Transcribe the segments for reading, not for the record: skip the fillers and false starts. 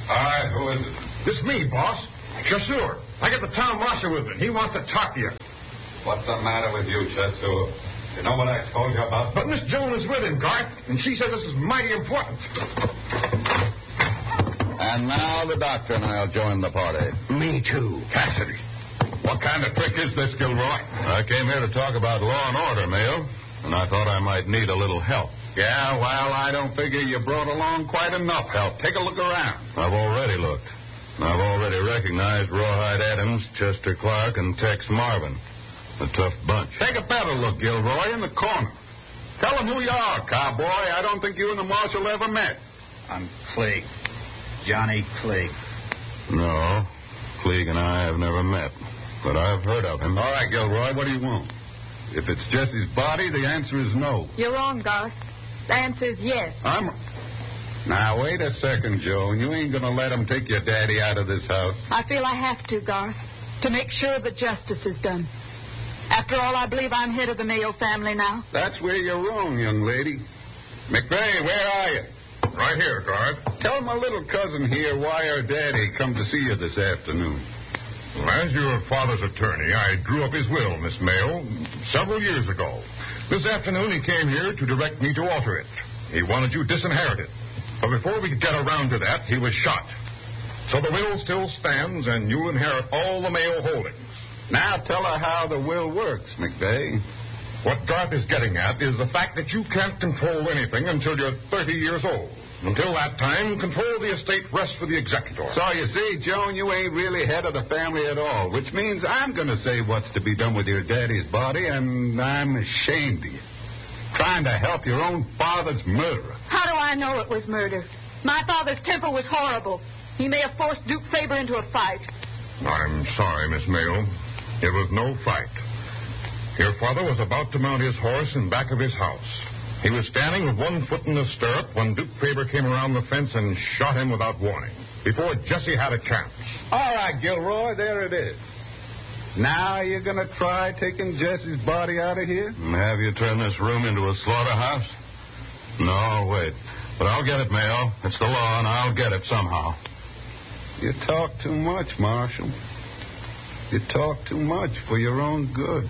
Hi, who is it? This is me, boss. Chasseur. I got the town marshal with me. He wants to talk to you. What's the matter with you, Chasseur? You know what I told you about? But Miss Joan is with him, Garth, and she says this is mighty important. And now the doctor and I'll join the party. Me too. Cassidy. What kind of trick is this, Gilroy? I came here to talk about law and order, Mayo, and I thought I might need a little help. Yeah, well, I don't figure you brought along quite enough help. Take a look around. I've already looked. I've already recognized Rawhide Adams, Chester Clark, and Tex Marvin. A tough bunch. Take a better look, Gilroy, in the corner. Tell them who you are, cowboy. I don't think you and the marshal ever met. I'm Clegg. Johnny Clegg. No, Clegg and I have never met, but I've heard of him. All right, Gilroy, what do you want? If it's Jesse's body, the answer is no. You're wrong, Garth. The answer is yes. Now, wait a second, Joan. You ain't going to let him take your daddy out of this house. I feel I have to, Garth, to make sure that justice is done. After all, I believe I'm head of the Mayo family now. That's where you're wrong, young lady. McVeigh, where are you? Right here, Garth. Tell my little cousin here why her daddy come to see you this afternoon. As your father's attorney, I drew up his will, Miss Mayo, several years ago. This afternoon he came here to direct me to alter it. He wanted you disinherited. But before we could get around to that, he was shot. So the will still stands, and you inherit all the Mayo holdings. Now tell her how the will works, McVeigh. What Garth is getting at is the fact that you can't control anything until you're 30 years old. Until that time, control of the estate rests with the executor. So you see, Joan, you ain't really head of the family at all, which means I'm going to say what's to be done with your daddy's body, and I'm ashamed of you. Trying to help your own father's murderer. How do I know it was murder? My father's temper was horrible. He may have forced Duke Faber into a fight. I'm sorry, Miss Mayo. It was no fight. Your father was about to mount his horse in back of his house. He was standing with one foot in the stirrup when Duke Faber came around the fence and shot him without warning, before Jesse had a chance. All right, Gilroy, there it is. Now you're going to try taking Jesse's body out of here? Have you turned this room into a slaughterhouse? No, wait. But I'll get it, Mayo. It's the law, and I'll get it somehow. You talk too much, Marshal. You talk too much for your own good.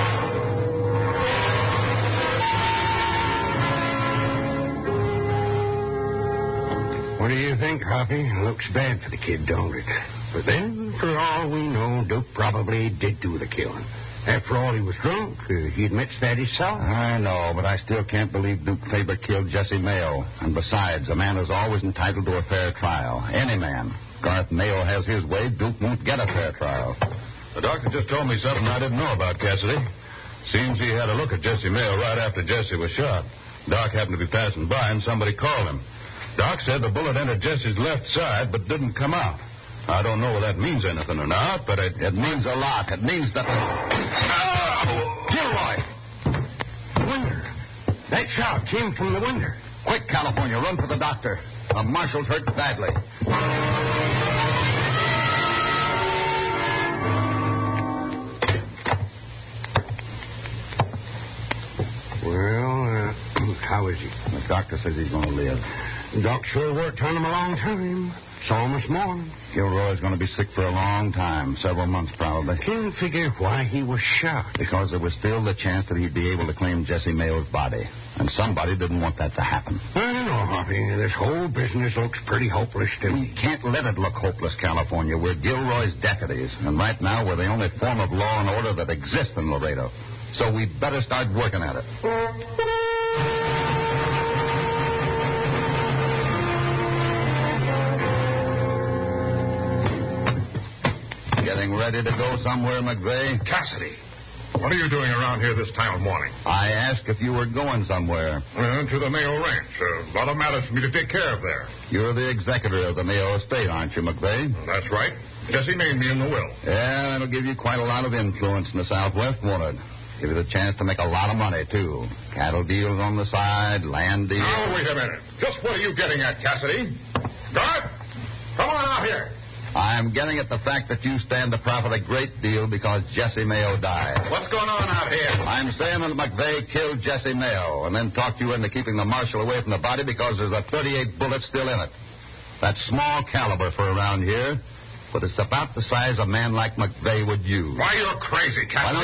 What do you think, Hoppy? Looks bad for the kid, don't it? But then, for all we know, Duke probably did do the killing. After all, he was drunk. He admits that himself. I know, but I still can't believe Duke Faber killed Jesse Mayo. And besides, a man is always entitled to a fair trial. Any man. Garth Mayo has his way. Duke won't get a fair trial. The doctor just told me something I didn't know about Cassidy. Seems he had a look at Jesse Mayo right after Jesse was shot. Doc happened to be passing by, and somebody called him. Doc said the bullet entered Jesse's left side, but didn't come out. I don't know whether that means anything or not, but it means a lot. It means that... Gilroy! The window. That shot came from the window. Quick, California, run for the doctor. The marshal's hurt badly. Well, how is he? The doctor says he's going to live. Doc sure worked on him a long time. Saw him this morning. Gilroy's going to be sick for a long time, several months probably. Can't figure why he was shot. Because there was still the chance that he'd be able to claim Jesse Mayo's body. And somebody didn't want that to happen. I don't know, Hoppy. This whole business looks pretty hopeless to me. We can't let it look hopeless, California. We're Gilroy's deputies. And right now we're the only form of law and order that exists in Laredo. So we better start working at it. Getting ready to go somewhere, McVeigh? Cassidy, what are you doing around here this time of morning? I asked if you were going somewhere. To the Mayo Ranch. A lot of matters for me to take care of there. You're the executor of the Mayo estate, aren't you, McVeigh? That's right. Jesse named me in the will. Yeah, that'll give you quite a lot of influence in the Southwest, won't it? Give you the chance to make a lot of money, too. Cattle deals on the side, land deals. Now, wait a minute. Just what are you getting at, Cassidy? Guard, come on out here. I'm getting at the fact that you stand to profit a great deal because Jesse Mayo died. What's going on out here? I'm saying that McVeigh killed Jesse Mayo and then talked you into keeping the marshal away from the body because there's a .38 bullet still in it. That's small caliber for around here, but it's about the size a man like McVeigh would use. Why, you're crazy, Why Captain.